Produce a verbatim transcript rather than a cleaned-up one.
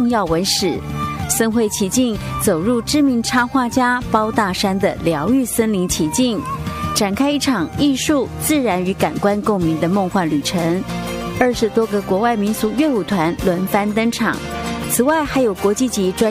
重要文史。森会奇境走入知名插画家包大山的疗愈森林奇境，展开一场艺术、自然与感官共鸣的梦幻旅程。二十多个国外民俗乐舞团轮番登场，此外还有国际级专